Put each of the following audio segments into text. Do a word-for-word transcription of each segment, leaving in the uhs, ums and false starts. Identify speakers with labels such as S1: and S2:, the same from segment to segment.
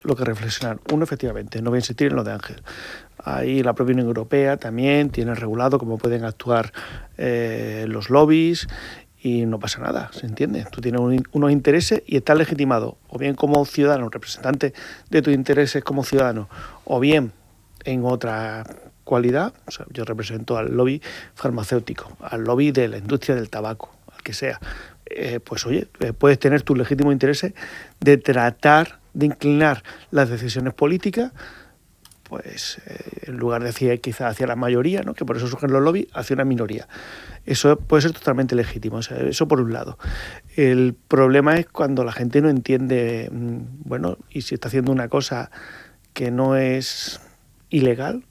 S1: lo que reflexionar. Uno, efectivamente, no voy a insistir en lo de Ángel. Ahí la propia Unión Europea también tiene regulado cómo pueden actuar eh, los lobbies y no pasa nada, ¿se entiende? Tú tienes un, unos intereses y estás legitimado, o bien como ciudadano, representante de tus intereses como ciudadano, o bien en otra cualidad. O sea, yo represento al lobby farmacéutico, al lobby de la industria del tabaco, al que sea. Eh, pues oye, eh, puedes tener tus legítimos intereses de tratar de inclinar las decisiones políticas, pues eh, en lugar de hacia, quizás hacia la mayoría, ¿no? Que por eso surgen los lobbies, hacia una minoría. Eso puede ser totalmente legítimo, o sea, eso por un lado. El problema es cuando la gente no entiende, bueno, y si está haciendo una cosa que no es ilegal,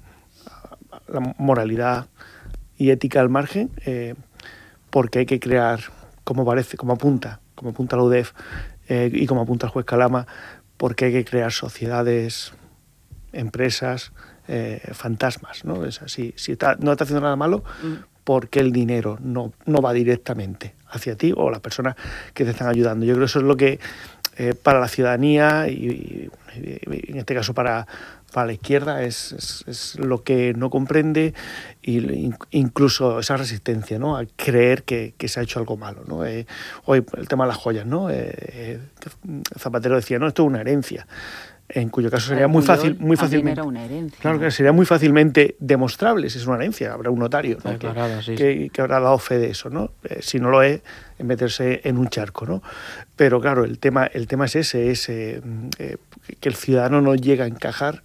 S1: la moralidad y ética al margen, eh, porque hay que crear, como parece, como apunta, como apunta la U D E F eh, y como apunta el juez Calama, porque hay que crear sociedades, empresas, eh, fantasmas, ¿no? Es así. Si está, no está haciendo nada malo, porque el dinero no, no va directamente hacia ti o las personas que te están ayudando. Yo creo que eso es lo que eh, para la ciudadanía y, y, y en este caso para, para la izquierda es, es, es lo que no comprende, y incluso esa resistencia, ¿no? A creer que, que se ha hecho algo malo, ¿no? Eh, hoy el tema de las joyas, ¿no? Eh, eh, Zapatero decía, no, esto es una herencia. En cuyo caso sería muy fácil, muy fácilmente.
S2: Era una herencia.
S1: Claro que sería muy fácilmente demostrable si es una herencia. Habrá un notario, ¿no? que,
S3: sí,
S1: que,
S3: sí.
S1: que habrá dado fe de eso, ¿no? Eh, si no lo es, en meterse en un charco, ¿no? Pero claro, el tema, el tema es ese, es eh, eh, que el ciudadano no llega a encajar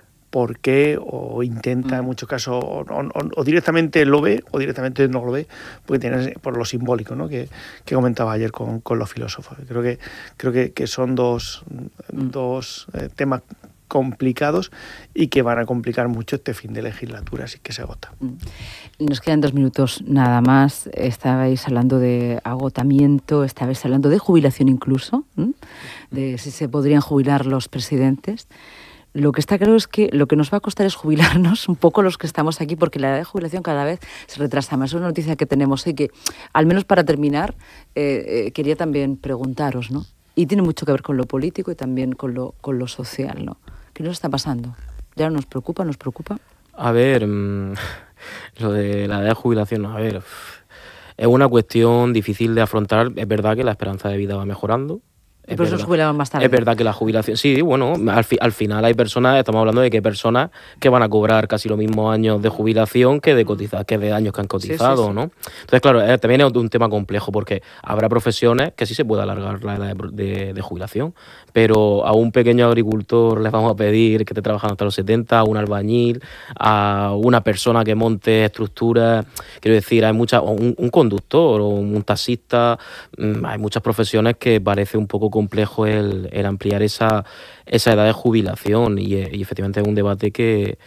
S1: porque o intenta en muchos casos o, o, o directamente lo ve o directamente no lo ve, porque tiene por lo simbólico, ¿no? que, que comentaba ayer con, con los filósofos. Creo que creo que, que son dos, mm. dos eh, temas complicados y que van a complicar mucho este fin de legislatura, así que se agota.
S2: Nos quedan dos minutos nada más. Estabais hablando de agotamiento, estabais hablando de jubilación incluso, ¿eh? De si se podrían jubilar los presidentes. Lo que está claro es que lo que nos va a costar es jubilarnos un poco los que estamos aquí, porque la edad de jubilación cada vez se retrasa más. Es una noticia que tenemos y que, al menos para terminar, eh, eh, quería también preguntaros, ¿no? Y tiene mucho que ver con lo político y también con lo, con lo social, ¿no? ¿Qué nos está pasando? ¿Ya nos preocupa? ¿Nos preocupa?
S3: A ver, mmm, lo de la edad de jubilación, a ver, es una cuestión difícil de afrontar. Es verdad que la esperanza de vida va mejorando.
S2: Es por eso nos jubilamos más tarde.
S3: Es verdad que la jubilación... Sí, bueno, al, fi, al final hay personas, estamos hablando de que hay personas que van a cobrar casi los mismos años de jubilación que de cotizar, que de años que han cotizado, sí, sí, sí. ¿no? Entonces, claro, eh, también es un tema complejo, porque habrá profesiones que sí se puede alargar la edad de, de, de jubilación, pero a un pequeño agricultor les vamos a pedir que esté trabajando hasta los setenta, a un albañil, a una persona que monte estructuras, quiero decir, hay muchas, un, un conductor o un taxista, mmm, hay muchas profesiones que parece un poco complejo el, el ampliar esa, esa edad de jubilación, y, y efectivamente es un debate que,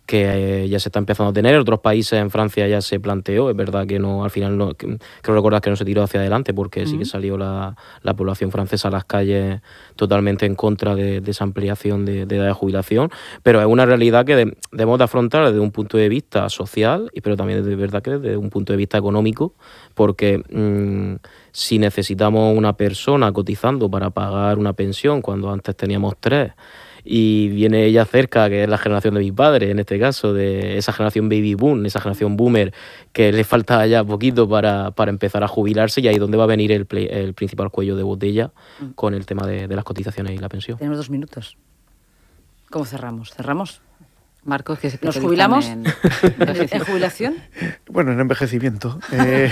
S3: que eh, ya se está empezando a tener. En otros países, en Francia ya se planteó, es verdad que no, al final no, que, creo recordar que no se tiró hacia adelante, porque uh-huh. sí que salió la, la población francesa a las calles totalmente en contra de, de esa ampliación de, de edad de jubilación, pero es una realidad que de, debemos de afrontar desde un punto de vista social, y pero también de verdad que desde un punto de vista económico, porque mmm, si necesitamos una persona cotizando para pagar una pensión cuando antes teníamos tres, y viene ella cerca, que es la generación de mis padres, en este caso, de esa generación baby boom, esa generación boomer, que le falta ya poquito para, para empezar a jubilarse, y ahí es donde va a venir el, play, el principal cuello de botella mm. con el tema de, de las cotizaciones y la pensión.
S2: Tenemos dos minutos. ¿Cómo cerramos? ¿Cerramos? Marcos, que se ¿nos jubilamos en, en jubilación?
S1: Bueno, en envejecimiento. Eh,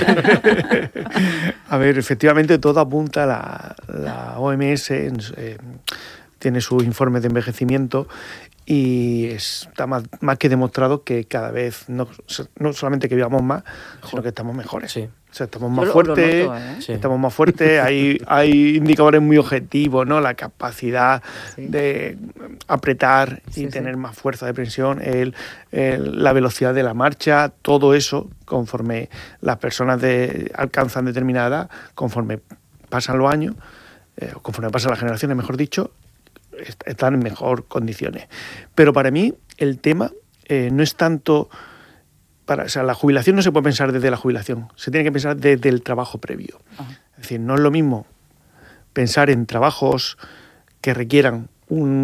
S1: a ver, efectivamente todo apunta a la, la O M S, en, eh, tiene sus informes de envejecimiento, y está más, más que demostrado que cada vez, no, no solamente que vivamos más, sino que estamos mejores.
S3: Sí.
S1: O sea, estamos más fuertes, ¿eh? sí. estamos más fuertes, hay, hay indicadores muy objetivos, ¿no? La capacidad sí. de apretar y sí, tener sí. más fuerza de presión, el, el, la velocidad de la marcha, todo eso, conforme las personas de, alcanzan determinada edad, conforme pasan los años, eh, conforme pasan las generaciones, mejor dicho, est- están en mejor condiciones. Pero para mí el tema eh, no es tanto... Para, o sea, la jubilación no se puede pensar desde la jubilación, se tiene que pensar desde el trabajo previo. Ajá. Es decir, no es lo mismo pensar en trabajos que requieran un